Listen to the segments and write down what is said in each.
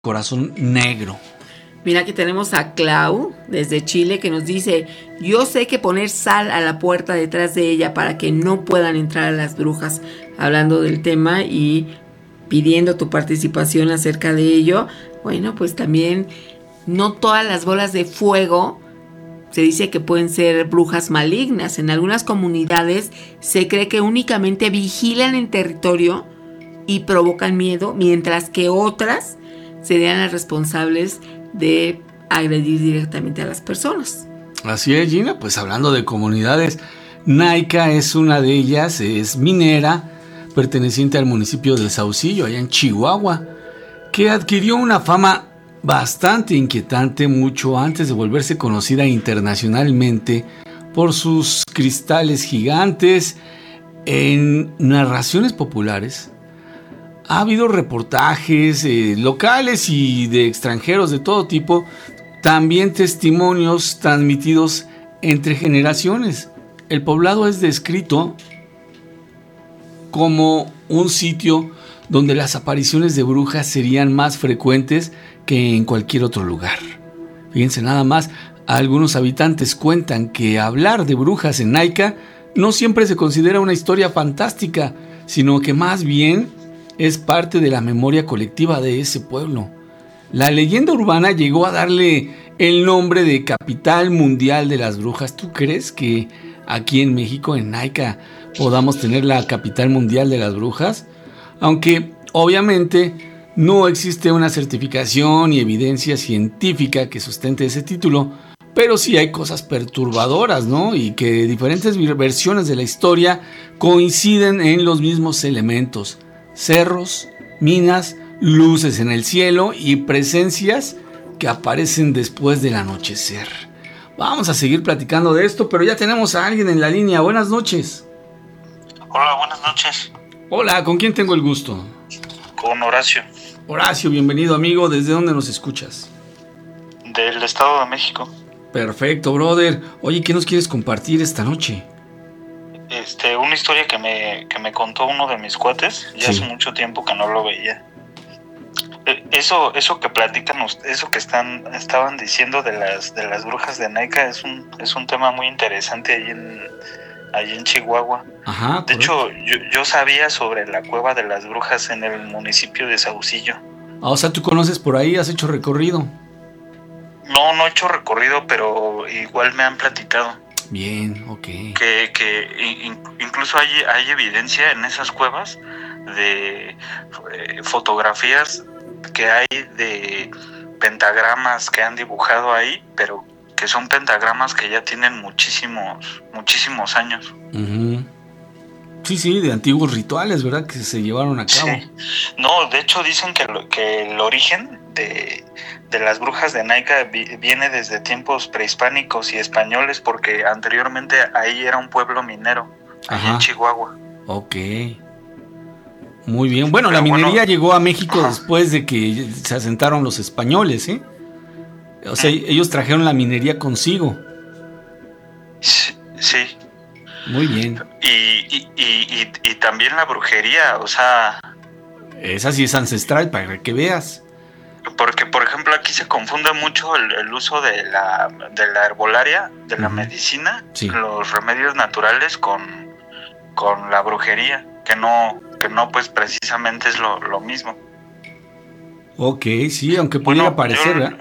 corazón negro. Mira que tenemos a Clau desde Chile que nos dice: yo sé que poner sal a la puerta detrás de ella para que no puedan entrar a las brujas, hablando del tema y pidiendo tu participación acerca de ello. Bueno, pues también no todas las bolas de fuego se dice que pueden ser brujas malignas. En algunas comunidades se cree que únicamente vigilan en territorio y provocan miedo, mientras que otras serían las responsables de agredir directamente a las personas. Así es, Gina, pues hablando de comunidades, Naica es una de ellas, es minera, perteneciente al municipio del Saucillo, allá en Chihuahua, que adquirió una fama bastante inquietante mucho antes de volverse conocida internacionalmente por sus cristales gigantes. En narraciones populares ha habido reportajes locales y de extranjeros de todo tipo, también testimonios transmitidos entre generaciones. El poblado es descrito como un sitio donde las apariciones de brujas serían más frecuentes que en cualquier otro lugar. Fíjense nada más, algunos habitantes cuentan que hablar de brujas en Naica no siempre se considera una historia fantástica, sino que más bien es parte de la memoria colectiva de ese pueblo. La leyenda urbana llegó a darle el nombre de capital mundial de las brujas. ¿Tú crees que aquí en México, en Naica, podamos tener la capital mundial de las brujas? Aunque obviamente no existe una certificación y evidencia científica que sustente ese título, pero sí hay cosas perturbadoras, ¿no? Y que diferentes versiones de la historia coinciden en los mismos elementos: cerros, minas, luces en el cielo y presencias que aparecen después del anochecer. Vamos a seguir platicando de esto, pero ya tenemos a alguien en la línea. Buenas noches. Hola, buenas noches. Hola, ¿con quién tengo el gusto? Con Horacio. Horacio, bienvenido, amigo. ¿Desde dónde nos escuchas? Del Estado de México. Perfecto, brother. Oye, ¿qué nos quieres compartir esta noche? Una historia que me contó uno de mis cuates. Ya Sí. hace mucho tiempo que no lo veía. Eso que platican, eso que estaban diciendo de las brujas de Naica es un tema muy interesante allí en Chihuahua. Ajá, De correcto. hecho, yo sabía sobre la cueva de las brujas en el municipio de Saucillo. O sea, ¿tú conoces por ahí? ¿Has hecho recorrido? No he hecho recorrido, pero igual me han platicado Bien, ok. que incluso hay evidencia en esas cuevas de fotografías que hay de pentagramas que han dibujado ahí, pero que son pentagramas que ya tienen muchísimos años. Uh-huh. Sí, de antiguos rituales, ¿verdad? Que se llevaron a cabo. Sí. No, de hecho dicen que el origen de las brujas de Naica viene desde tiempos prehispánicos y españoles, porque anteriormente ahí era un pueblo minero, ahí en Chihuahua. Ok. Muy bien. Bueno, la minería llegó a México después de que se asentaron los españoles, ¿eh? O sea, ellos trajeron la minería consigo. Sí. Muy bien. Y también la brujería, o sea... Esa sí es ancestral, para que veas. Porque, por ejemplo, aquí se confunde mucho el uso de la herbolaria, de la medicina, sí, los remedios naturales con la brujería, que no pues precisamente es lo mismo. Ok, sí, aunque pudiera parecer, ¿verdad?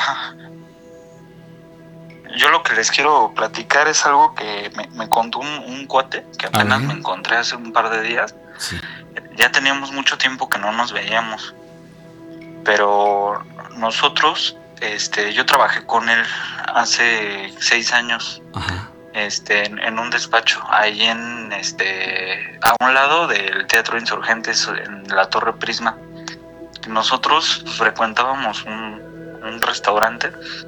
Yo lo que les quiero platicar es algo que me contó un cuate que apenas me encontré hace un par de días. Sí. Ya teníamos mucho tiempo que no nos veíamos, pero nosotros, yo trabajé con él hace 6 años. Ajá. En un despacho ahí a un lado del Teatro Insurgentes, en la Torre Prisma. Nosotros frecuentábamos un restaurante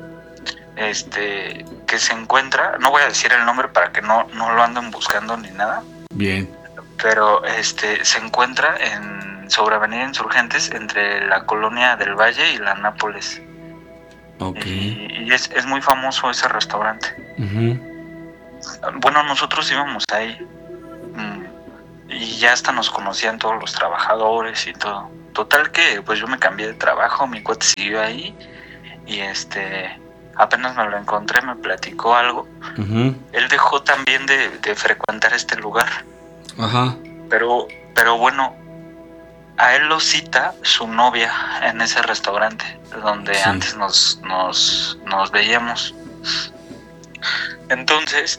que se encuentra, no voy a decir el nombre para que no lo anden buscando ni nada. Bien. Pero se encuentra sobre Avenida Insurgentes, entre la Colonia del Valle y la Nápoles. Okay. Y es muy famoso ese restaurante. Uh-huh. Bueno, nosotros íbamos ahí y ya hasta nos conocían todos los trabajadores y todo. Total que pues yo me cambié de trabajo, mi cuate siguió ahí y apenas me lo encontré, me platicó algo. Uh-huh. Él dejó también de frecuentar este lugar. Ajá. Pero bueno, a él lo cita su novia en ese restaurante donde Sí. antes nos veíamos. Entonces,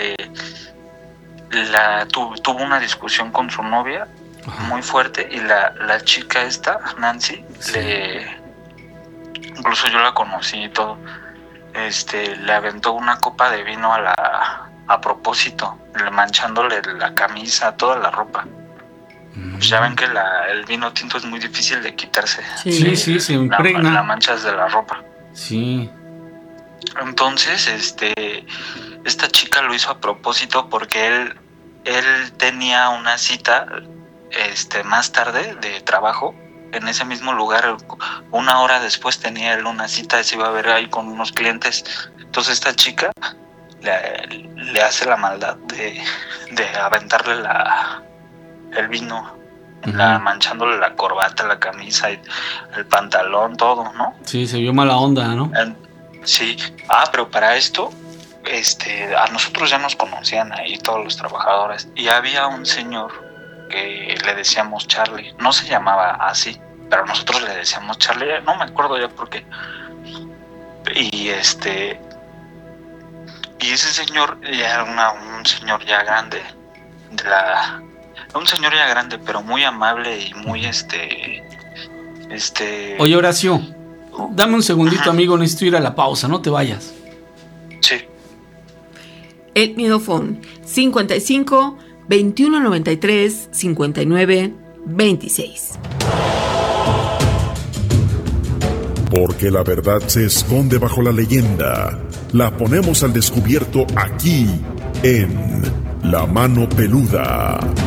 tuvo una discusión con su novia. Ajá. Muy fuerte, y la chica esta, Nancy, sí. Incluso yo la conocí y todo, le aventó una copa de vino a propósito, manchándole la camisa, toda la ropa. Pues ya ven que el vino tinto es muy difícil de quitarse. Sí, se impregna. La manchas de la ropa. Sí. Entonces, esta chica lo hizo a propósito porque él tenía una cita más tarde de trabajo en ese mismo lugar. Una hora después tenía él una cita, se iba a ver ahí con unos clientes. Entonces esta chica le hace la maldad de aventarle el vino, uh-huh. Manchándole la corbata, la camisa, el pantalón, todo, ¿no? Sí, se vio mala onda, ¿no? Sí. Pero para esto a nosotros ya nos conocían ahí todos los trabajadores, y había un señor que le decíamos Charlie. No se llamaba así, pero nosotros le decíamos Charlie, no me acuerdo ya por qué. Y ese señor ya era un señor ya grande, un señor ya grande, pero muy amable y muy Oye, Horacio, dame un segundito, uh-huh. Amigo, necesito ir a la pausa, no te vayas. Sí. El Midofón 55 21 93 59 26. Porque la verdad se esconde bajo la leyenda. La ponemos al descubierto aquí en La Mano Peluda.